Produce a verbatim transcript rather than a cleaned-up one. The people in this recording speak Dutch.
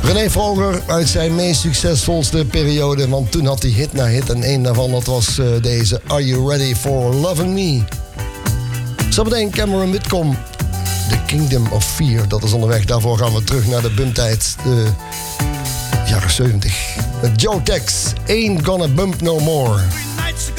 René Vroger uit zijn meest succesvolste periode. Want toen had hij hit na hit. En één daarvan dat was uh, deze Are You Ready For Loving Me? Zometeen Cameron Whitcomb. The Kingdom of Fear. Dat is onderweg. Daarvoor gaan we terug naar de bumtijd. De jaren zeventig. Met Joe Tex. Ain't Gonna Bump No More.